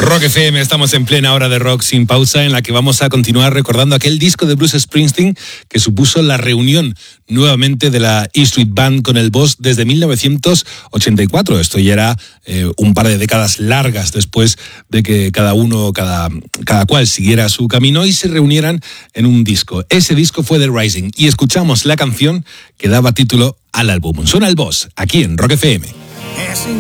Rock FM, estamos en plena hora de rock sin pausa, en la que vamos a continuar recordando aquel disco de Bruce Springsteen que supuso la reunión nuevamente de la E Street Band con el Boss desde 1984. Esto ya era un par de décadas largas después de que cada cual siguiera su camino y se reunieran en un disco. Ese disco fue The Rising y escuchamos la canción que daba título al álbum. Suena el Boss aquí en Rock FM.